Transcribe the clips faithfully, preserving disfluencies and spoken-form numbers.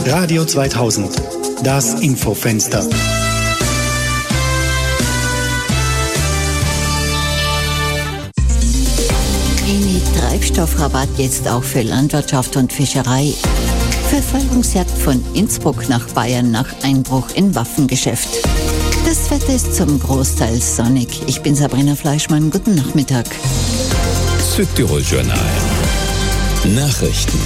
Radio zweitausend, das Infofenster. Eni Treibstoffrabatt jetzt auch für Landwirtschaft und Fischerei. Verfolgungsjagd von Innsbruck nach Bayern nach Einbruch in Waffengeschäft. Das Wetter ist zum Großteil sonnig. Ich bin Sabrina Fleischmann. Guten Nachmittag. Südtirol Journal. Nachrichten.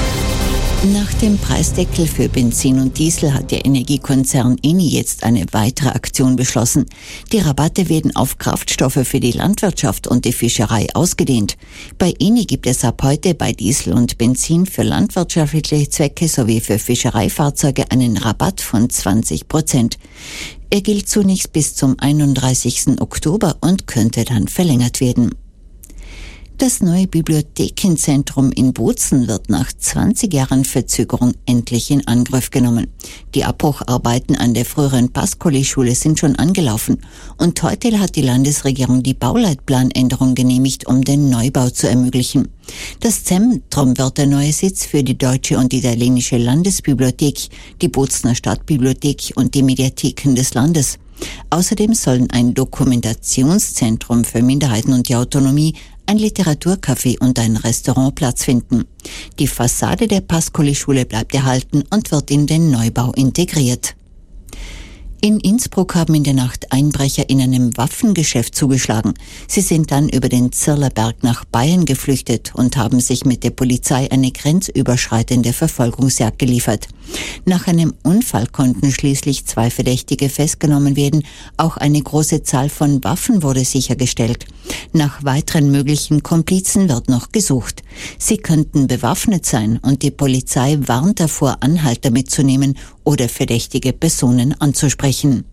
Nach dem Preisdeckel für Benzin und Diesel hat der Energiekonzern Eni jetzt eine weitere Aktion beschlossen. Die Rabatte werden auf Kraftstoffe für die Landwirtschaft und die Fischerei ausgedehnt. Bei Eni gibt es ab heute bei Diesel und Benzin für landwirtschaftliche Zwecke sowie für Fischereifahrzeuge einen Rabatt von zwanzig Prozent. Er gilt zunächst bis zum einunddreißigsten Oktober und könnte dann verlängert werden. Das neue Bibliothekenzentrum in Bozen wird nach zwanzig Jahren Verzögerung endlich in Angriff genommen. Die Abbrucharbeiten an der früheren Pascoli-Schule sind schon angelaufen und heute hat die Landesregierung die Bauleitplanänderung genehmigt, um den Neubau zu ermöglichen. Das Zentrum wird der neue Sitz für die deutsche und italienische Landesbibliothek, die Bozener Stadtbibliothek und die Mediatheken des Landes. Außerdem sollen ein Dokumentationszentrum für Minderheiten und die Autonomie, ein Literaturcafé und ein Restaurant Platz finden. Die Fassade der Pascoli-Schule bleibt erhalten und wird in den Neubau integriert. In Innsbruck haben in der Nacht Einbrecher in einem Waffengeschäft zugeschlagen. Sie sind dann über den Zirlerberg nach Bayern geflüchtet und haben sich mit der Polizei eine grenzüberschreitende Verfolgungsjagd geliefert. Nach einem Unfall konnten schließlich zwei Verdächtige festgenommen werden. Auch eine große Zahl von Waffen wurde sichergestellt. Nach weiteren möglichen Komplizen wird noch gesucht. Sie könnten bewaffnet sein und die Polizei warnt davor, Anhalter mitzunehmen oder verdächtige Personen anzusprechen.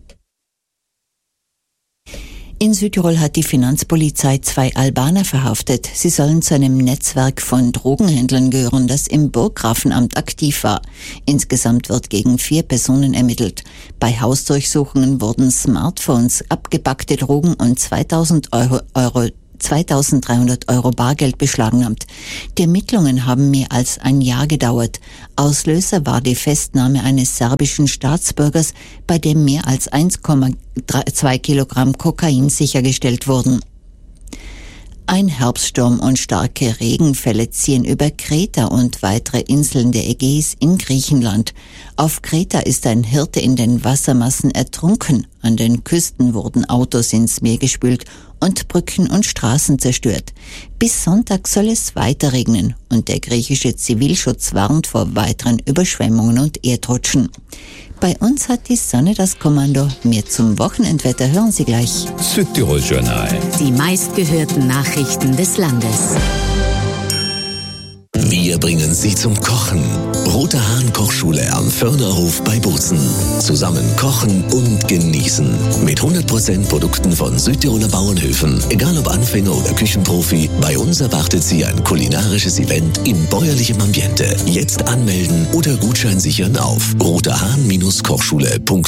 In Südtirol hat die Finanzpolizei zwei Albaner verhaftet. Sie sollen zu einem Netzwerk von Drogenhändlern gehören, das im Burggrafenamt aktiv war. Insgesamt wird gegen vier Personen ermittelt. Bei Hausdurchsuchungen wurden Smartphones, abgepackte Drogen und zweitausend Euro, Euro zweitausenddreihundert Euro Bargeld beschlagnahmt. Die Ermittlungen haben mehr als ein Jahr gedauert. Auslöser war die Festnahme eines serbischen Staatsbürgers, bei dem mehr als eins Komma zwei Kilogramm Kokain sichergestellt wurden. Ein Herbststurm und starke Regenfälle ziehen über Kreta und weitere Inseln der Ägäis in Griechenland. Auf Kreta ist ein Hirte in den Wassermassen ertrunken. An den Küsten wurden Autos ins Meer gespült und Brücken und Straßen zerstört. Bis Sonntag soll es weiter regnen und der griechische Zivilschutz warnt vor weiteren Überschwemmungen und Erdrutschen. Bei uns hat die Sonne das Kommando. Mehr zum Wochenendwetter hören Sie gleich. Südtirol Journal. Die meistgehörten Nachrichten des Landes. Wir bringen Sie zum Kochen. Roter Hahn Kochschule am Förnerhof bei Bozen. Zusammen kochen und genießen. Mit hundert Prozent Produkten von Südtiroler Bauernhöfen. Egal ob Anfänger oder Küchenprofi, bei uns erwartet Sie ein kulinarisches Event im bäuerlichen Ambiente. Jetzt anmelden oder Gutschein sichern auf roterhahn Kochschule punkt